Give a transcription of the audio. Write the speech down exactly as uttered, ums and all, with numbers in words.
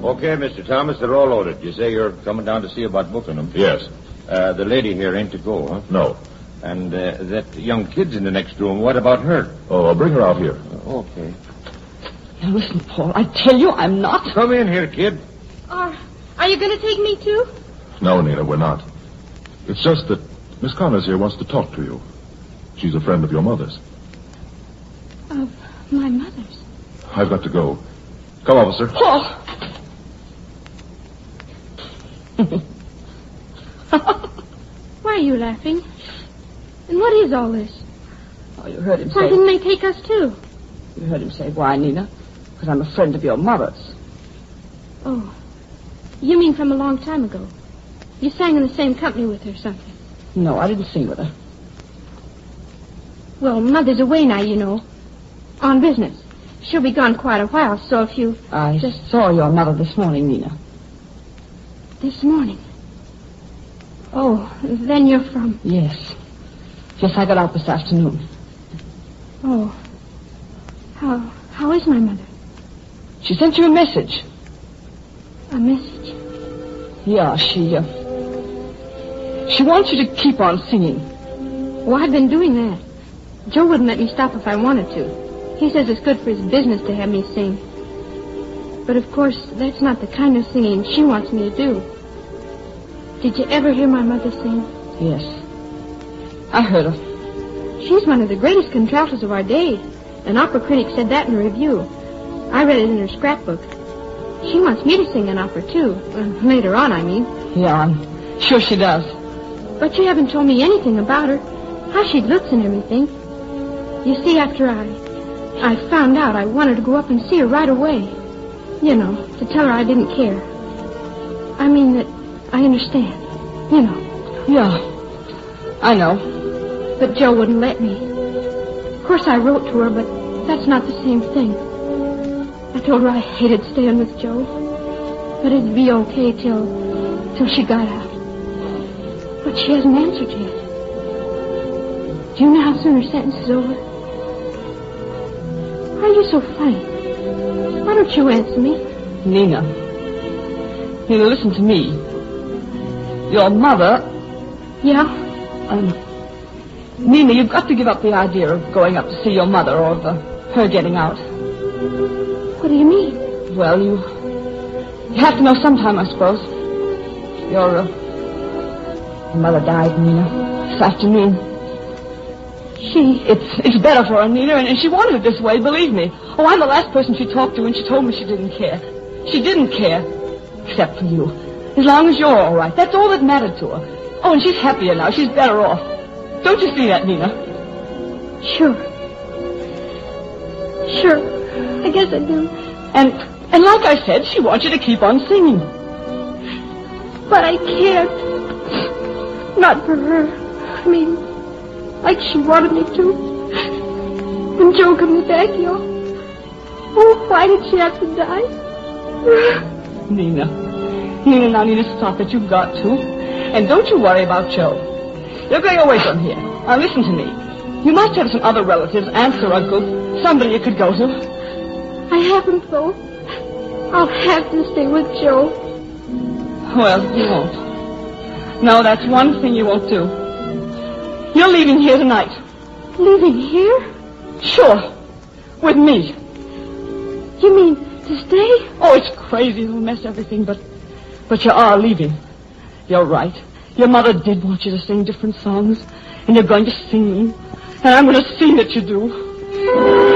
Okay, Mister Thomas, they're all loaded. You say you're coming down to see about booking them? Yes. Uh, the lady here ain't to go, huh? No. And uh, that young kid's in the next room. What about her? Oh, I'll bring her out here. Uh, okay. Now, listen, Paul, I tell you, I'm not... Come in here, kid. Are, are you going to take me, too? No, Nina, we're not. It's just that Miss Connors here wants to talk to you. She's a friend of your mother's. Of my mother's? I've got to go. Come, officer. Paul! Why are you laughing? And what is all this? Oh, you heard him say... Why didn't they take us, too? You heard him say, why, Nina? Because I'm a friend of your mother's. Oh. You mean from a long time ago? You sang in the same company with her or something? No, I didn't sing with her. Well, Mother's away now, you know. On business. She'll be gone quite a while, so if you... I just saw your mother this morning, Nina. This morning? Oh, then you're from... Yes. Yes, I got out this afternoon. Oh. How... how is my mother? She sent you a message. A message? Yeah, she, uh... She wants you to keep on singing. Oh, I've been doing that. Joe wouldn't let me stop if I wanted to. He says it's good for his business to have me sing. But, of course, that's not the kind of singing she wants me to do. Did you ever hear my mother sing? Yes. I heard her. She's one of the greatest contraltos of our day. An opera critic said that in a review. I read it in her scrapbook. She wants me to sing an opera, too. Uh, later on, I mean. Yeah, I'm sure she does. But you haven't told me anything about her. How she looks and everything. You see, after I... I found out, I wanted to go up and see her right away. You know, to tell her I didn't care. I mean that I understand. You know. Yeah, I know. But Joe wouldn't let me. Of course, I wrote to her, but that's not the same thing. I told her I hated staying with Joe. But it'd be okay till... till she got out. But she hasn't answered yet. Do you know how soon her sentence is over? Why are you so funny? Why don't you answer me? Nina. Nina, listen to me. Your mother... Yeah? Um, Nina, you've got to give up the idea of going up to see your mother or of uh, her getting out. What do you mean? Well, you... You have to know sometime, I suppose. Your, uh... Your mother died, Nina, this afternoon. She... It's it's better for her, Nina, and, and she wanted it this way, believe me. Oh, I'm the last person she talked to, and she told me she didn't care. She didn't care. Except for you. As long as you're all right. That's all that mattered to her. Oh, and she's happier now. She's better off. Don't you see that, Nina? Sure. Sure. I guess I do. And, and like I said, she wants you to keep on singing. But I can't. Not for her. I mean... like she wanted me to. When Joe comes back, you oh, why did she have to die? Nina. Nina, now, Nina, stop it. You've got to. And don't you worry about Joe. You're going away from here. Now, listen to me. You must have some other relatives, aunts or uncles, somebody you could go to. I haven't, though. I'll have to stay with Joe. Well, you won't. No, that's one thing you won't do. You're leaving here tonight. Leaving here? Sure. With me. You mean to stay? Oh, it's crazy. It'll mess everything, but... But you are leaving. You're right. Your mother did want you to sing different songs, and you're going to sing them, and I'm going to see that you do.